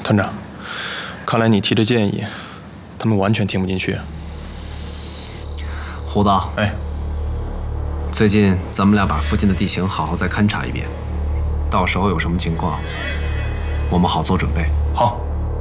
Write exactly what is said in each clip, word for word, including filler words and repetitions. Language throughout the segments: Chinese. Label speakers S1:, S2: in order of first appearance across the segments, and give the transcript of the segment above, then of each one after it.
S1: 团长，看来你提的建议，他们完全听不进去。
S2: 胡子，
S1: 哎，
S2: 最近咱们俩把附近的地形好好再勘察一遍，到时候有什么情况，我们好做准备。
S1: 好。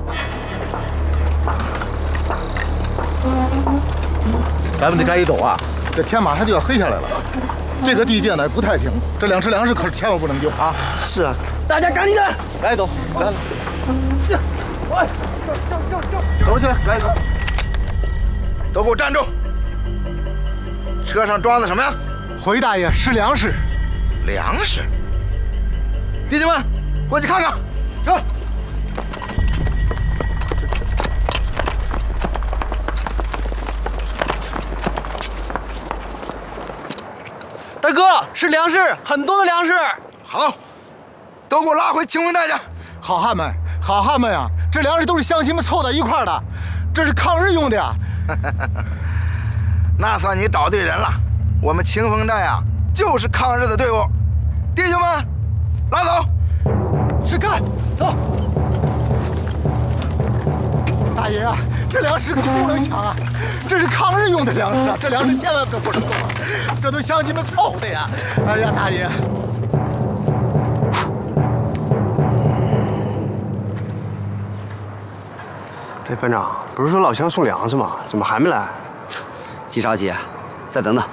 S3: 咱们得赶紧走啊！这天马上就要黑下来了。这个地界呢不太平，这两车粮食可是千万不能丢啊！
S4: 是啊，大家赶紧的，
S3: 来走，来了，来，走走走走，走起来，来走，
S5: 都给我站住！车上装的什么呀？
S3: 回大爷，是粮食。
S5: 粮食。弟兄们，过去看看，走。
S4: 大哥，是粮食，很多的粮食。
S5: 好，都给我拉回清风寨去。
S3: 好汉们，好汉们呀！这粮食都是乡亲们凑到一块儿的，这是抗日用的呀。
S5: 那算你找对人了。我们清风寨啊，就是抗日的队伍。弟兄们，拉走。
S3: 是干，走。大爷啊，这粮食可不能抢啊！这是抗日用的粮食啊，这粮食千万可不能动啊！这都乡亲们凑的呀！哎呀，大爷。
S6: 哎，班长，不是说老乡送粮食吗？怎么还没来？
S4: 季少奇，再等等。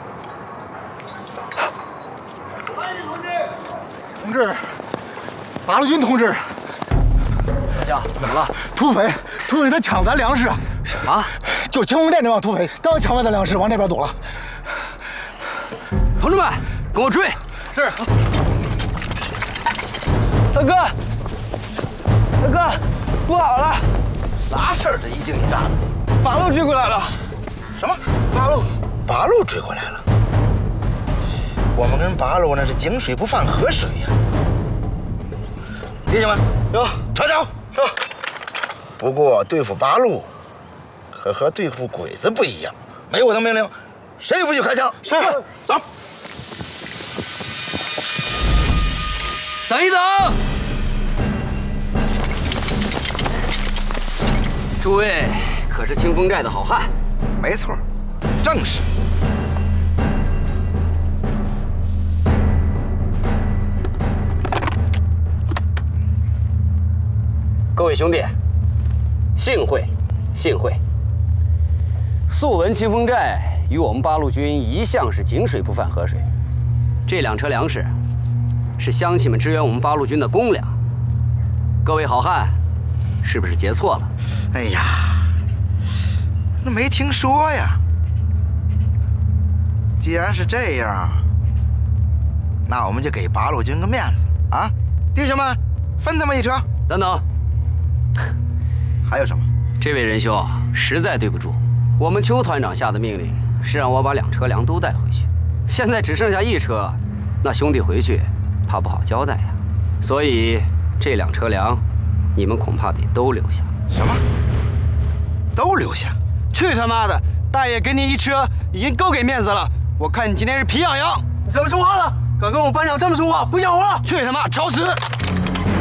S3: 同志，八路军同志。
S4: 大将，怎么了？
S3: 土匪，土匪他抢咱粮食。
S4: 什么？
S3: 就清风寨那帮土匪，刚抢完咱粮食，往那边走了。
S4: 同志们，跟我追！是。大哥，大哥，不好了！
S5: 啥事儿？这一惊一乍的。
S4: 八路追过来了。
S5: 什么？八路？八路追过来了？我们跟八路那是井水不犯河水呀、啊。弟兄们，
S3: 有
S5: 查缴。
S3: 是。
S5: 不过对付八路，可和对付鬼子不一样。没我的命令，谁也不许开枪。
S3: 是。
S5: 走。
S4: 等一等。诸位可是清风寨的好汉？
S5: 没错，正是。
S4: 各位兄弟，幸会，幸会。素闻清风寨与我们八路军一向是井水不犯河水，这两车粮食是乡亲们支援我们八路军的公粮。各位好汉，是不是结错了？
S5: 哎呀，那没听说呀。既然是这样，那我们就给八路军个面子啊！弟兄们，分他们一车。
S4: 等等。
S5: 还有什么？
S4: 这位仁兄，实在对不住，我们邱团长下的命令是让我把两车粮都带回去，现在只剩下一车，那兄弟回去怕不好交代呀。所以这两车粮，你们恐怕得都留下。
S5: 什么？都留下？
S7: 去他妈的！大爷给你一车已经够给面子了，我看你今天是皮痒痒。
S6: 你怎么说话了？敢跟我班长这么说话，不讲话！
S7: 去他妈找死！